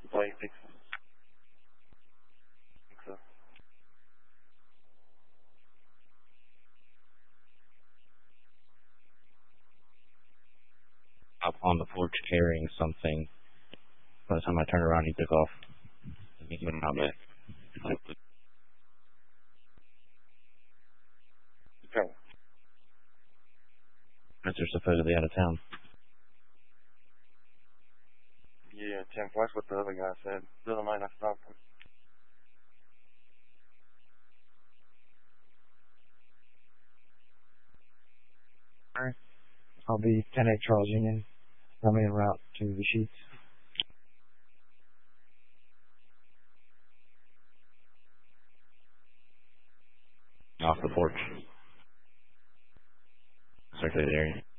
Why you think so? Up on the porch carrying something. By the time I turned around, he took off. He went out back. Okay. They're supposedly out of town. Yeah, Tim, that's what the other guy said. The other night I stopped him. Alright. I'll be 10-8 Charles Union. I'm en route to the Sheets. Off the porch. Circulated area.